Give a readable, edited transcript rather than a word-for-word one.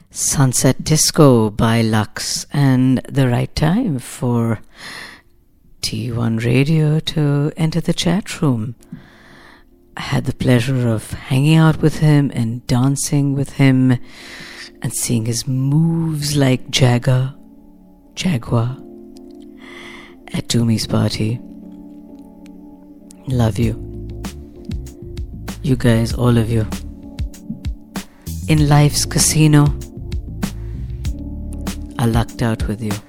Sunset Disco by Lux, and the right time for T1 Radio to enter the chat room. I had the pleasure of hanging out with him and dancing with him and seeing his moves like Jaguar at Tumi's party. Love you. You guys, all of you. In life's casino, I lucked out with you.